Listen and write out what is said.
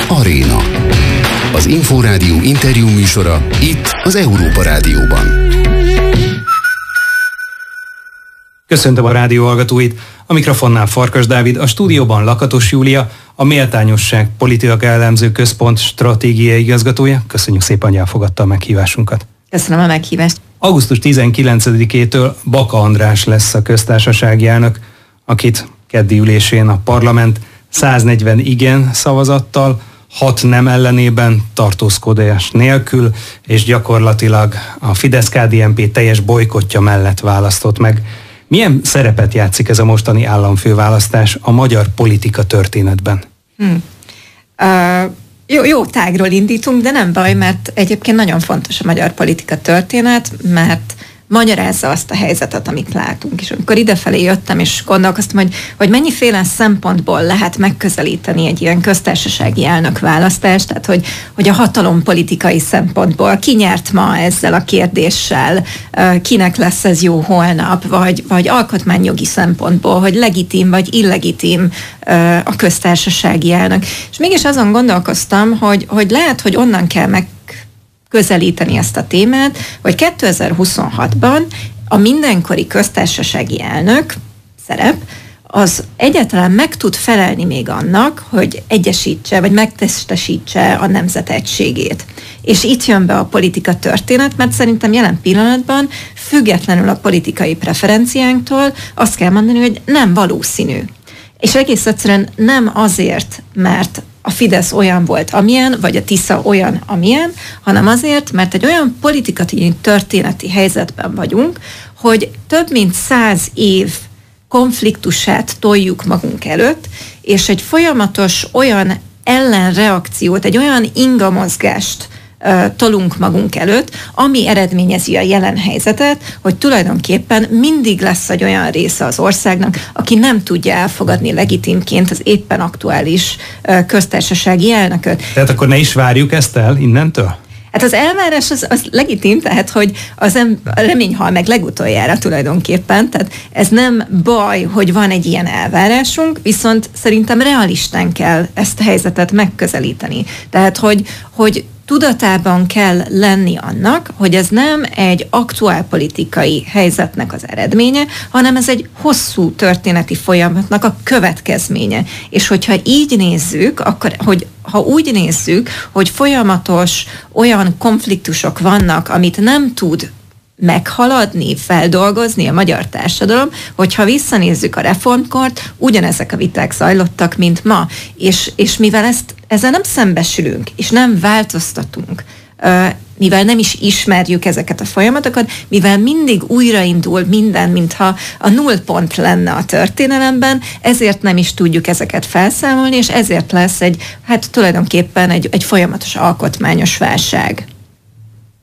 Aréna. Az Inforádió interjú műsora itt az Európa Rádióban. Köszöntöm a rádió hallgatóit, a mikrofonnál Farkas Dávid, a stúdióban Lakatos Júlia, a Méltányosság Politika Elemző Központ stratégiai igazgatója. Köszönjük szépen, hogy elfogadta a meghívásunkat. Köszönöm a meghívást. Augusztus 19-től Baka András lesz a köztársasági elnök, akit keddi ülésén a parlament 140 igen szavazattal, 6 nem ellenében, tartózkodás nélkül, és gyakorlatilag a Fidesz-KDNP teljes bojkottja mellett választott meg. Milyen szerepet játszik ez a mostani államfőválasztás a magyar politika történetben? Jó tágról indítunk, de nem baj, mert egyébként nagyon fontos a magyar politika történet, mert magyarázza azt a helyzetet, amit látunk. És amikor idefelé jöttem, és gondolkoztam, hogy mennyiféle szempontból lehet megközelíteni egy ilyen köztársasági elnök választást, tehát hogy a hatalompolitikai szempontból ki nyert ma ezzel a kérdéssel, kinek lesz ez jó holnap, vagy alkotmányjogi szempontból, hogy legitim vagy illegitim a köztársasági elnök. És mégis azon gondolkoztam, hogy lehet, hogy onnan kell közelíteni ezt a témát, hogy 2026-ban a mindenkori köztársasági elnök szerep az egyáltalán meg tud felelni még annak, hogy egyesítse, vagy megtestesítse a nemzet egységét. És itt jön be a politika történet, mert szerintem jelen pillanatban függetlenül a politikai preferenciánktól azt kell mondani, hogy nem valószínű. És egész egyszerűen nem azért, mert a Fidesz olyan volt, amilyen, vagy a Tisza olyan, amilyen, hanem azért, mert egy olyan politikai történeti helyzetben vagyunk, hogy több mint 100 év konfliktusát toljuk magunk előtt, és egy folyamatos olyan ellenreakciót, egy olyan ingamozgást tolunk magunk előtt, ami eredményezi a jelen helyzetet, hogy tulajdonképpen mindig lesz egy olyan része az országnak, aki nem tudja elfogadni legitimként az éppen aktuális köztársasági elnököt. Tehát akkor ne is várjuk ezt el innentől? Hát az elvárás az legitim, tehát hogy a remény hal meg legutoljára tulajdonképpen, tehát ez nem baj, hogy van egy ilyen elvárásunk, viszont szerintem realistán kell ezt a helyzetet megközelíteni. Tehát, hogy tudatában kell lenni annak, hogy ez nem egy aktuálpolitikai helyzetnek az eredménye, hanem ez egy hosszú történeti folyamatnak a következménye. És hogyha így nézzük, akkor, ha úgy nézzük, hogy folyamatos olyan konfliktusok vannak, amit nem tud meghaladni, feldolgozni a magyar társadalom, hogyha visszanézzük a reformkort, ugyanezek a viták zajlottak, mint ma. És mivel ezzel nem szembesülünk, és nem változtatunk, mivel nem is ismerjük ezeket a folyamatokat, mivel mindig újraindul minden, mintha a nullpont lenne a történelemben, ezért nem is tudjuk ezeket felszámolni, és ezért lesz tulajdonképpen egy folyamatos alkotmányos válság.